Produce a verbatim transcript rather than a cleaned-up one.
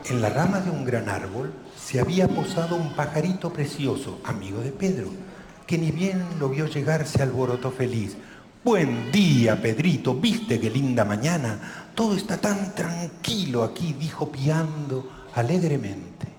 En la rama de un gran árbol se había posado un pajarito precioso, amigo de Pedro, que ni bien lo vio llegar se alborotó feliz. Buen día, Pedrito, ¿viste qué linda mañana? Todo está tan tranquilo aquí, dijo piando alegremente.